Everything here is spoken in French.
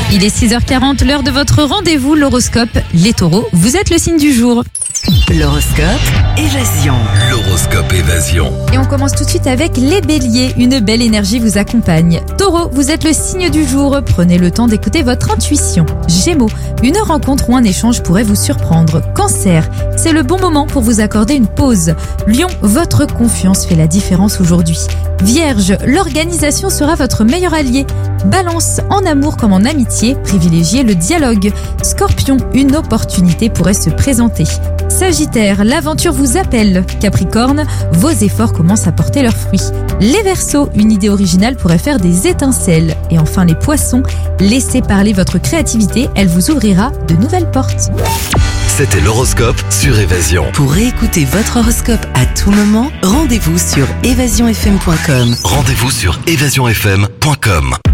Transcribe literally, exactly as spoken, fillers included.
Il est six heures quarante, l'heure de votre rendez-vous, l'horoscope. Les taureaux, vous êtes le signe du jour. L'horoscope Évasion. L'horoscope Évasion. Et on commence tout de suite avec les béliers. Une belle énergie vous accompagne. Taureau, vous êtes le signe du jour. Prenez le temps d'écouter votre intuition. Gémeaux, une rencontre ou un échange pourrait vous surprendre. Cancer, c'est le bon moment pour vous accorder une pause. Lion, votre confiance fait la différence aujourd'hui. Vierge, l'organisation sera votre meilleur allié. Balance, en amour comme en amitié, privilégiez le dialogue. Scorpion, une opportunité pourrait se présenter. Sagittaire, l'aventure vous appelle. Capricorne, vos efforts commencent à porter leurs fruits. Les Verseaux, une idée originale pourrait faire des étincelles. Et enfin les Poissons, laissez parler votre créativité, elle vous ouvrira de nouvelles portes. C'était l'horoscope sur Évasion. Pour réécouter votre horoscope à tout moment, rendez-vous sur évasion f m point com. Rendez-vous sur évasion f m point com.